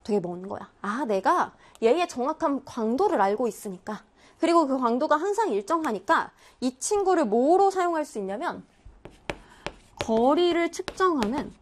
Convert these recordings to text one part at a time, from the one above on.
되게 먼 거야. 아, 내가 얘의 정확한 광도를 알고 있으니까. 그리고 그 광도가 항상 일정하니까 이 친구를 뭐로 사용할 수 있냐면 거리를 측정하는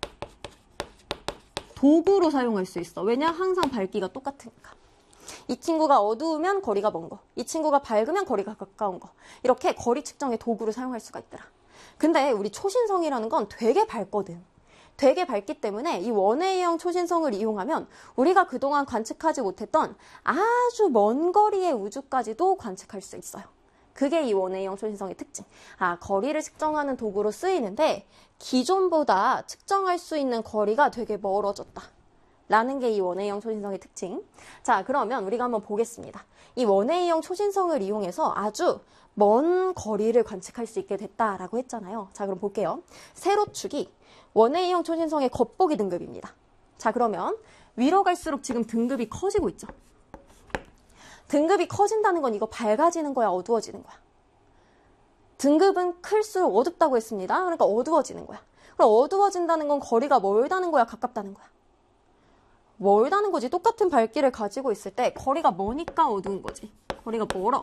도구로 사용할 수 있어. 왜냐? 항상 밝기가 똑같으니까. 이 친구가 어두우면 거리가 먼 거, 이 친구가 밝으면 거리가 가까운 거. 이렇게 거리 측정의 도구를 사용할 수가 있더라. 근데 우리 초신성이라는 건 되게 밝거든. 되게 밝기 때문에 이 원웨이형 초신성을 이용하면 우리가 그동안 관측하지 못했던 아주 먼 거리의 우주까지도 관측할 수 있어요. 그게 이 원웨이형 초신성의 특징. 아, 거리를 측정하는 도구로 쓰이는데 기존보다 측정할 수 있는 거리가 되게 멀어졌다. 라는 게 이 원웨이형 초신성의 특징. 자, 그러면 우리가 한번 보겠습니다. 이 원웨이형 초신성을 이용해서 아주 먼 거리를 관측할 수 있게 됐다라고 했잖아요. 자, 그럼 볼게요. 세로축이 원웨이형 초신성의 겉보기 등급입니다. 자, 그러면 위로 갈수록 지금 등급이 커지고 있죠. 등급이 커진다는 건 이거 밝아지는 거야, 어두워지는 거야? 등급은 클수록 어둡다고 했습니다. 그러니까 어두워지는 거야. 그럼 어두워진다는 건 거리가 멀다는 거야, 가깝다는 거야? 멀다는 거지. 똑같은 밝기를 가지고 있을 때 거리가 머니까 어두운 거지. 거리가 멀어.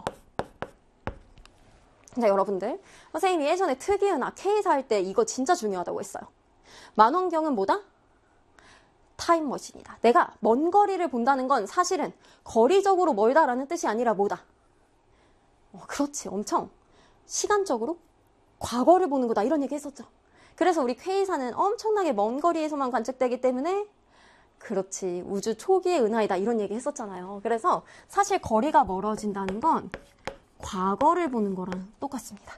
자, 여러분들, 선생님이 예전에 특이은하 K사 할 때 이거 진짜 중요하다고 했어요. 만원경은 뭐다? 타임머신이다. 내가 먼 거리를 본다는 건 사실은 거리적으로 멀다라는 뜻이 아니라 뭐다? 그렇지. 엄청 시간적으로 과거를 보는 거다. 이런 얘기 했었죠. 그래서 우리 K사는 엄청나게 먼 거리에서만 관측되기 때문에 그렇지. 우주 초기의 은하이다. 이런 얘기 했었잖아요. 그래서 사실 거리가 멀어진다는 건 과거를 보는 거랑 똑같습니다.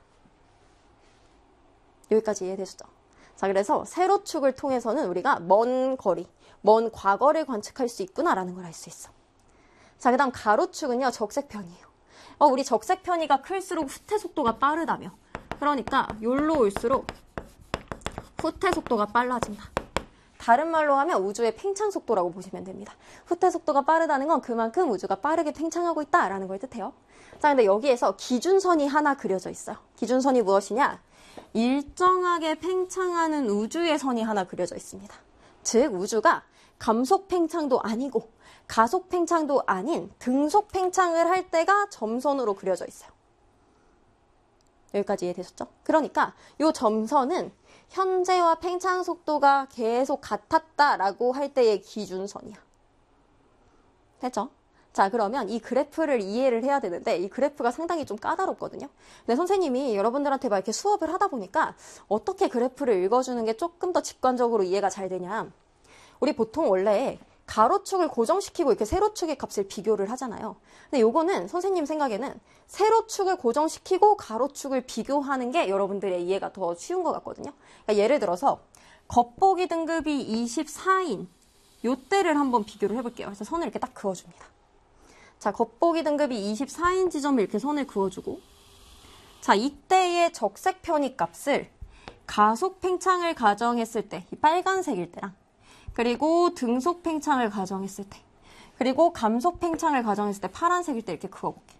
여기까지 이해되시죠? 자, 그래서 세로축을 통해서는 우리가 먼 거리, 먼 과거를 관측할 수 있구나라는 걸 알 수 있어. 자, 그 다음 가로축은요, 적색편이에요. 우리 적색편이가 클수록 후퇴 속도가 빠르다며. 그러니까 여기로 올수록 후퇴 속도가 빨라진다. 다른 말로 하면 우주의 팽창 속도라고 보시면 됩니다. 후퇴 속도가 빠르다는 건 그만큼 우주가 빠르게 팽창하고 있다라는 걸 뜻해요. 자, 근데 여기에서 기준선이 하나 그려져 있어요. 기준선이 무엇이냐? 일정하게 팽창하는 우주의 선이 하나 그려져 있습니다. 즉, 우주가 감속 팽창도 아니고 가속 팽창도 아닌 등속 팽창을 할 때가 점선으로 그려져 있어요. 여기까지 이해되셨죠? 그러니까 이 점선은 현재와 팽창 속도가 계속 같았다라고 할 때의 기준선이야. 됐죠? 자, 그러면 이 그래프를 이해를 해야 되는데 이 그래프가 상당히 좀 까다롭거든요. 근데 선생님이 여러분들한테 막 이렇게 수업을 하다 보니까 어떻게 그래프를 읽어주는 게 조금 더 직관적으로 이해가 잘 되냐. 우리 보통 원래 가로축을 고정시키고 이렇게 세로축의 값을 비교를 하잖아요. 근데 요거는 선생님 생각에는 세로축을 고정시키고 가로축을 비교하는 게 여러분들의 이해가 더 쉬운 것 같거든요. 그러니까 예를 들어서 겉보기 등급이 24인 요때를 한번 비교를 해볼게요. 그래서 선을 이렇게 딱 그어줍니다. 자, 겉보기 등급이 24인 지점을 이렇게 선을 그어주고, 자, 이때의 적색 편익 값을 가속 팽창을 가정했을 때, 이 빨간색일 때랑, 그리고 등속 팽창을 가정했을 때, 그리고 감속 팽창을 가정했을 때 파란색일 때 이렇게 그어볼게.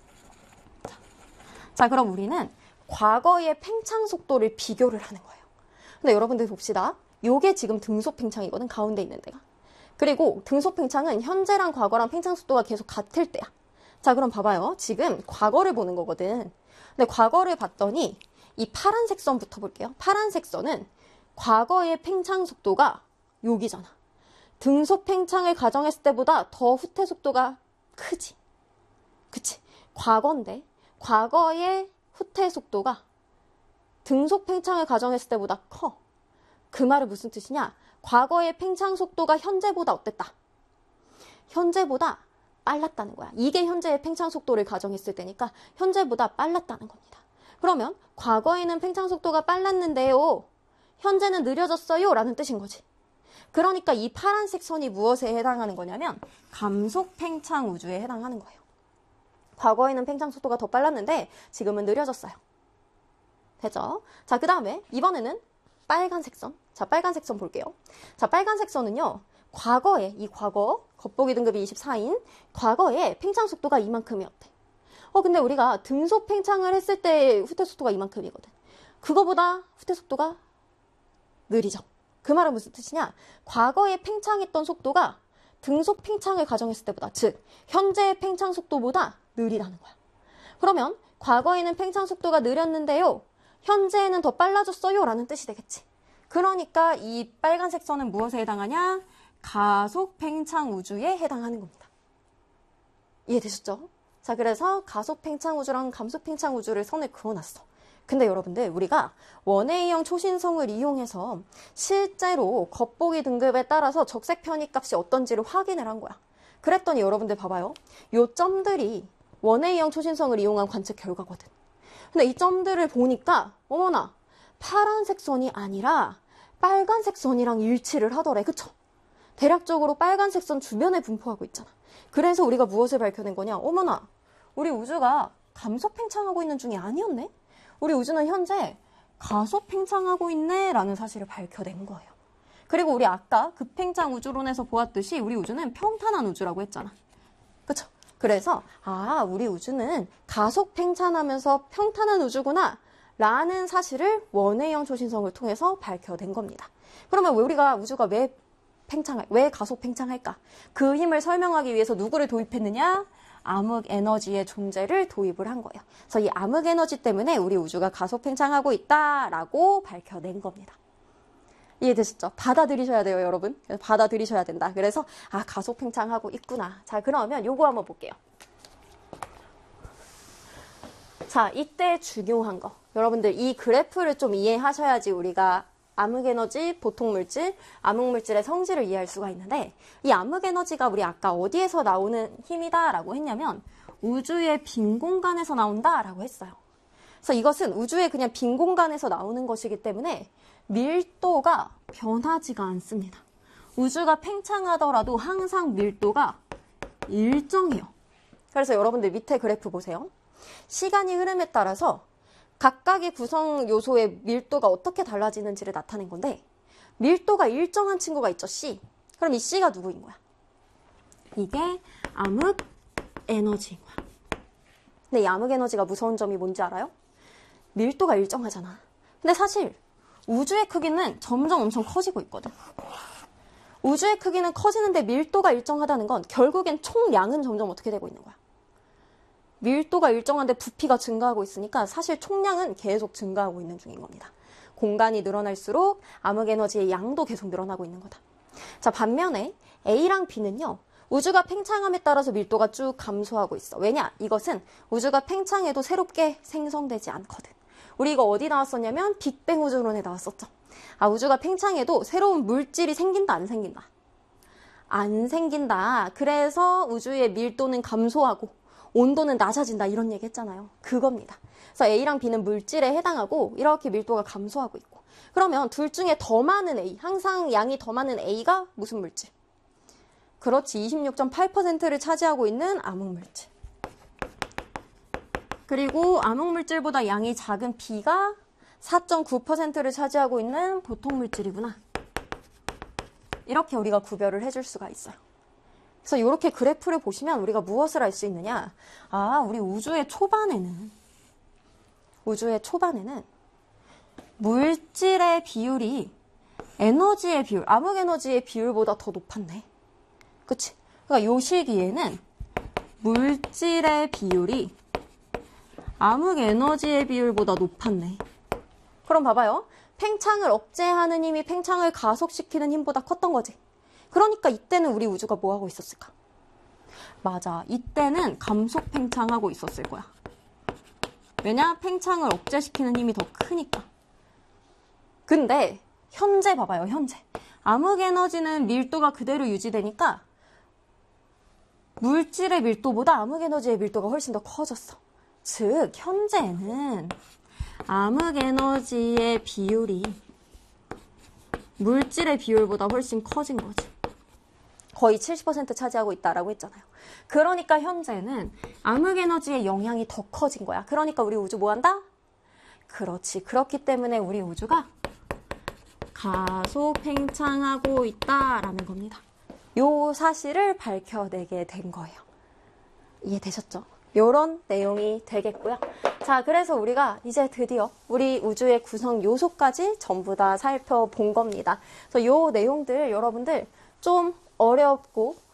자, 그럼 우리는 과거의 팽창 속도를 비교를 하는 거예요. 근데 여러분들 봅시다. 요게 지금 등속 팽창이거든, 가운데 있는 데가. 그리고 등속 팽창은 현재랑 과거랑 팽창 속도가 계속 같을 때야. 자, 그럼 봐봐요. 지금 과거를 보는 거거든. 근데 과거를 봤더니 이 파란색 선부터 볼게요. 파란색 선은 과거의 팽창 속도가 여기잖아. 등속 팽창을 가정했을 때보다 더 후퇴 속도가 크지. 그치? 과거인데 과거의 후퇴 속도가 등속 팽창을 가정했을 때보다 커. 그 말은 무슨 뜻이냐? 과거의 팽창 속도가 현재보다 어땠다? 현재보다 빨랐다는 거야. 이게 현재의 팽창 속도를 가정했을 때니까 현재보다 빨랐다는 겁니다. 그러면 과거에는 팽창 속도가 빨랐는데요. 현재는 느려졌어요. 라는 뜻인 거지. 그러니까 이 파란색 선이 무엇에 해당하는 거냐면 감속 팽창 우주에 해당하는 거예요. 과거에는 팽창 속도가 더 빨랐는데 지금은 느려졌어요. 됐죠? 자, 그 다음에 이번에는 빨간색 선. 자, 빨간색 선 볼게요. 자, 빨간색 선은요. 과거에, 이 과거, 겉보기 등급이 24인 과거에 팽창 속도가 이만큼이었대. 근데 우리가 등속 팽창을 했을 때 후퇴 속도가 이만큼이거든. 그거보다 후퇴 속도가 느리죠. 그 말은 무슨 뜻이냐? 과거에 팽창했던 속도가 등속 팽창을 가정했을 때보다, 즉 현재의 팽창 속도보다 느리다는 거야. 그러면 과거에는 팽창 속도가 느렸는데요, 현재에는 더 빨라졌어요 라는 뜻이 되겠지. 그러니까 이 빨간색 선은 무엇에 해당하냐? 가속 팽창 우주에 해당하는 겁니다. 이해되셨죠? 자, 그래서 가속 팽창 우주랑 감속 팽창 우주를 선을 그어놨어. 근데 여러분들, 우리가 원웨이형 초신성을 이용해서 실제로 겉보기 등급에 따라서 적색 편입값이 어떤지를 확인을 한 거야. 그랬더니 여러분들 봐봐요. 요 점들이 원웨이형 초신성을 이용한 관측 결과거든. 근데 이 점들을 보니까 어머나, 파란색 선이 아니라 빨간색 선이랑 일치를 하더래. 그쵸? 대략적으로 빨간색 선 주변에 분포하고 있잖아. 그래서 우리가 무엇을 밝혀낸 거냐? 어머나, 우리 우주가 감속 팽창하고 있는 중이 아니었네? 우리 우주는 현재 가속 팽창하고 있네 라는 사실을 밝혀낸 거예요. 그리고 우리 아까 급팽창 우주론에서 보았듯이 우리 우주는 평탄한 우주라고 했잖아. 그쵸? 그래서 우리 우주는 가속 팽창하면서 평탄한 우주구나 라는 사실을 원웨이형 초신성을 통해서 밝혀낸 겁니다. 그러면 우리가 우주가 왜 가속 팽창할까? 그 힘을 설명하기 위해서 누구를 도입했느냐? 암흑 에너지의 존재를 도입을 한 거예요. 그래서 이 암흑 에너지 때문에 우리 우주가 가속 팽창하고 있다라고 밝혀낸 겁니다. 이해되셨죠? 받아들이셔야 돼요, 여러분. 받아들이셔야 된다. 그래서 가속 팽창하고 있구나. 자, 그러면 요거 한번 볼게요. 자, 이때 중요한 거. 여러분들 이 그래프를 좀 이해하셔야지 우리가 암흑에너지, 보통물질, 암흑물질의 성질을 이해할 수가 있는데, 이 암흑에너지가 우리 아까 어디에서 나오는 힘이다라고 했냐면 우주의 빈 공간에서 나온다라고 했어요. 그래서 이것은 우주의 그냥 빈 공간에서 나오는 것이기 때문에 밀도가 변하지가 않습니다. 우주가 팽창하더라도 항상 밀도가 일정해요. 그래서 여러분들 밑에 그래프 보세요. 시간이 흐름에 따라서 각각의 구성 요소의 밀도가 어떻게 달라지는지를 나타낸 건데, 밀도가 일정한 친구가 있죠, C. 그럼 이 C가 누구인 거야? 이게 암흑 에너지인 거야. 근데 이 암흑 에너지가 무서운 점이 뭔지 알아요? 밀도가 일정하잖아. 근데 사실 우주의 크기는 점점 엄청 커지고 있거든. 우주의 크기는 커지는데 밀도가 일정하다는 건 결국엔 총량은 점점 어떻게 되고 있는 거야? 밀도가 일정한데 부피가 증가하고 있으니까 사실 총량은 계속 증가하고 있는 중인 겁니다. 공간이 늘어날수록 암흑에너지의 양도 계속 늘어나고 있는 거다. 자, 반면에 A랑 B는요. 우주가 팽창함에 따라서 밀도가 쭉 감소하고 있어. 왜냐? 이것은 우주가 팽창해도 새롭게 생성되지 않거든. 우리 이거 어디 나왔었냐면 빅뱅 우주론에 나왔었죠. 우주가 팽창해도 새로운 물질이 생긴다, 안 생긴다? 안 생긴다. 그래서 우주의 밀도는 감소하고 온도는 낮아진다 이런 얘기 했잖아요. 그겁니다. 그래서 A랑 B는 물질에 해당하고 이렇게 밀도가 감소하고 있고, 그러면 둘 중에 더 많은 A, 항상 양이 더 많은 A가 무슨 물질? 그렇지, 26.8%를 차지하고 있는 암흑물질. 그리고 암흑물질보다 양이 작은 B가 4.9%를 차지하고 있는 보통물질이구나. 이렇게 우리가 구별을 해줄 수가 있어요. 그래서 이렇게 그래프를 보시면 우리가 무엇을 알 수 있느냐? 우리 우주의 초반에는 물질의 비율이 에너지의 비율, 암흑 에너지의 비율보다 더 높았네. 그치? 그러니까 이 시기에는 물질의 비율이 암흑 에너지의 비율보다 높았네. 그럼 봐봐요. 팽창을 억제하는 힘이 팽창을 가속시키는 힘보다 컸던 거지. 그러니까 이때는 우리 우주가 뭐 하고 있었을까? 맞아. 이때는 감속 팽창하고 있었을 거야. 왜냐? 팽창을 억제시키는 힘이 더 크니까. 근데 현재 봐봐요. 현재. 암흑 에너지는 밀도가 그대로 유지되니까 물질의 밀도보다 암흑 에너지의 밀도가 훨씬 더 커졌어. 즉, 현재는 암흑 에너지의 비율이 물질의 비율보다 훨씬 커진 거지. 거의 70% 차지하고 있다라고 했잖아요. 그러니까 현재는 암흑 에너지의 영향이 더 커진 거야. 그러니까 우리 우주 뭐 한다? 그렇지. 그렇기 때문에 우리 우주가 가속 팽창하고 있다라는 겁니다. 요 사실을 밝혀내게 된 거예요. 이해되셨죠? 요런 내용이 되겠고요. 자, 그래서 우리가 이제 드디어 우리 우주의 구성 요소까지 전부 다 살펴본 겁니다. 그래서 요 내용들 여러분들 좀 어렵고